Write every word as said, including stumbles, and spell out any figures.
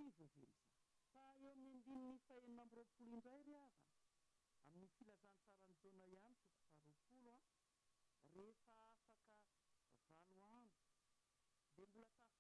velively fa eo amin'ny andininy fahenina amby roapolo indray ry ava amin'ny filazantsaran'ny jaona ihany toko faharoapolo a rehefa afaka valo andro dia mbola